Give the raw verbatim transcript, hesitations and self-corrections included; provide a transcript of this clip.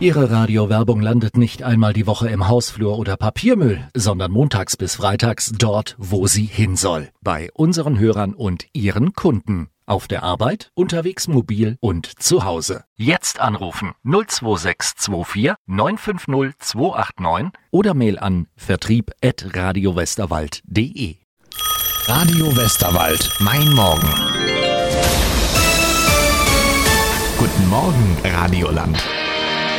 Ihre Radiowerbung landet nicht einmal die Woche im Hausflur oder Papiermüll, sondern montags bis freitags dort, wo sie hin soll. Bei unseren Hörern und Ihren Kunden. Auf der Arbeit, unterwegs mobil und zu Hause. Jetzt anrufen null zwei sechs zwei vier neun fünf null zwei acht neun oder Mail an vertrieb at radiowesterwald punkt de. Radio Westerwald, mein Morgen. Guten Morgen, Radioland.